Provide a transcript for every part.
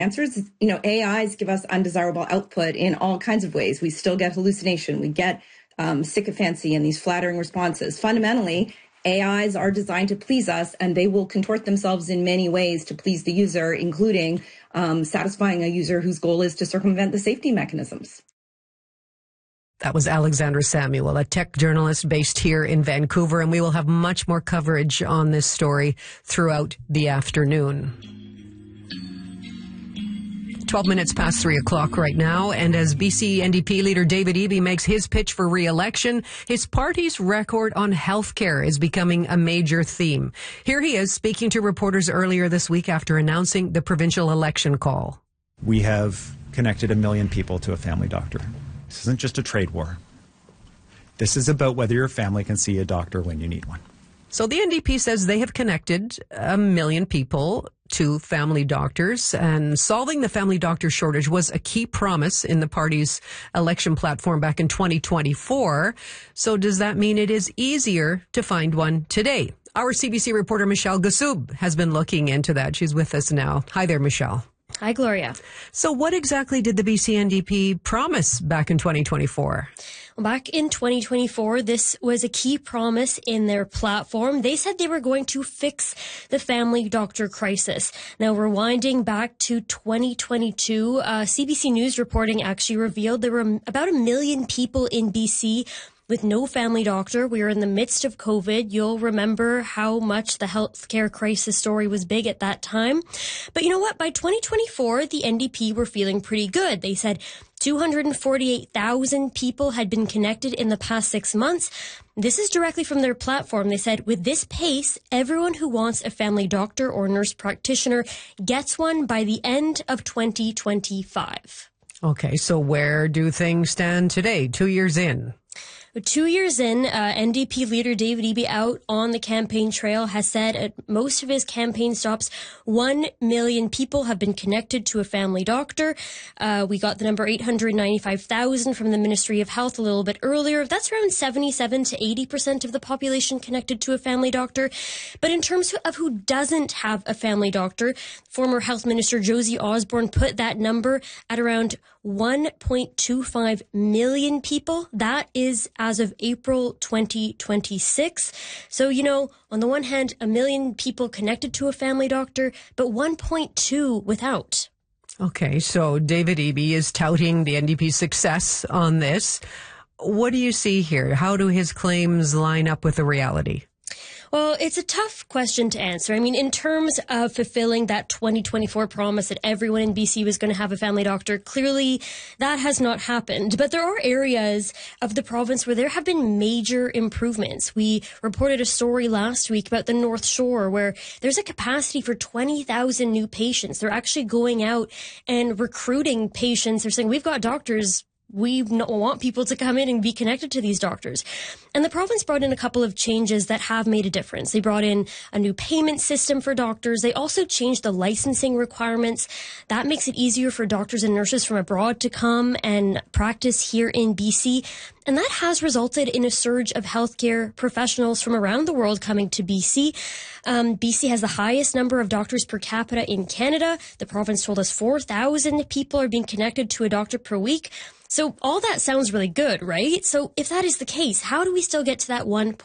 answers. AIs give us undesirable output in all kinds of ways. We still get hallucination. We get sycophancy and these flattering responses. Fundamentally, AIs are designed to please us, and they will contort themselves in many ways to please the user, including satisfying a user whose goal is to circumvent the safety mechanisms. That was Alexandra Samuel, a tech journalist based here in Vancouver, and we will have much more coverage on this story throughout the afternoon. 12 minutes past 3 o'clock right now, and as BC NDP leader David Eby makes his pitch for re-election, his party's record on healthcare is becoming a major theme. Here he is speaking to reporters earlier this week after announcing the provincial election call. We have connected 1 million people to a family doctor. This isn't just a trade war. This is about whether your family can see a doctor when you need one. So the NDP says they have connected 1 million people to family doctors, and solving the family doctor shortage was a key promise in the party's election platform back in 2024. So does that mean it is easier to find one today? Our CBC reporter Michelle Gassoub has been looking into that. She's with us now. Hi there, Michelle. Hi, Gloria. So what exactly did the BC NDP promise back in 2024? Well, back in 2024, this was a key promise in their platform. They said they were going to fix the family doctor crisis. Now, rewinding back to 2022, CBC News reporting actually revealed there were about 1 million people in BC with no family doctor. We were in the midst of COVID. You'll remember how much the healthcare crisis story was big at that time. But you know what? By 2024, the NDP were feeling pretty good. They said 248,000 people had been connected in the past 6 months. This is directly from their platform. They said, with this pace, everyone who wants a family doctor or nurse practitioner gets one by the end of 2025. Okay, so where do things stand today, 2 years in? 2 years in, NDP leader David Eby out on the campaign trail has said at most of his campaign stops, 1 million people have been connected to a family doctor. We got the number 895,000 from the Ministry of Health a little bit earlier. That's around 77 to 80% of the population connected to a family doctor. But in terms of who doesn't have a family doctor, former Health Minister Josie Osborne put that number at around 1.25 million people. That is as of April 2026. So, on the one hand, 1 million people connected to a family doctor, but 1.2 without. Okay, so David Eby is touting the NDP's success on this. What do you see here? How do his claims line up with the reality? Well, it's a tough question to answer. I mean, in terms of fulfilling that 2024 promise that everyone in BC was going to have a family doctor, clearly that has not happened. But there are areas of the province where there have been major improvements. We reported a story last week about the North Shore where there's a capacity for 20,000 new patients. They're actually going out and recruiting patients. They're saying, we've got doctors. We want people to come in and be connected to these doctors. And the province brought in a couple of changes that have made a difference. They brought in a new payment system for doctors. They also changed the licensing requirements. That makes it easier for doctors and nurses from abroad to come and practice here in BC. And that has resulted in a surge of healthcare professionals from around the world coming to BC. BC has the highest number of doctors per capita in Canada. The province told us 4,000 people are being connected to a doctor per week. So all that sounds really good, right? So if that is the case, how do we still get to that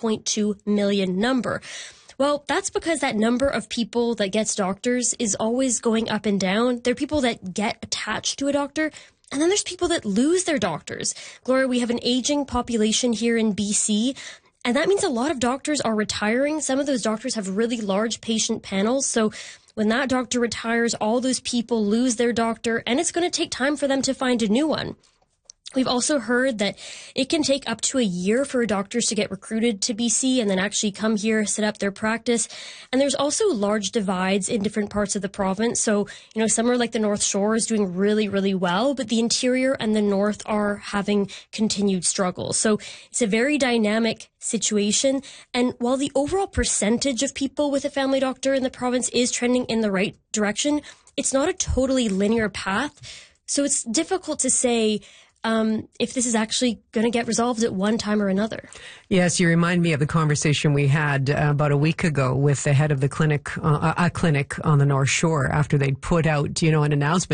1.2 million number? Well, that's because that number of people that gets doctors is always going up and down. There are people that get attached to a doctor, and then there's people that lose their doctors. Gloria, we have an aging population here in BC, and that means a lot of doctors are retiring. Some of those doctors have really large patient panels, so when that doctor retires, all those people lose their doctor, and it's going to take time for them to find a new one. We've also heard that it can take up to a year for doctors to get recruited to BC and then actually come here, set up their practice. And there's also large divides in different parts of the province. So, somewhere like the North Shore is doing really, really well, but the interior and the north are having continued struggles. So it's a very dynamic situation. And while the overall percentage of people with a family doctor in the province is trending in the right direction, it's not a totally linear path. So it's difficult to say if this is actually going to get resolved at one time or another. Yes, you remind me of the conversation we had about a week ago with the head of the clinic, a clinic on the North Shore, after they'd put out, an announcement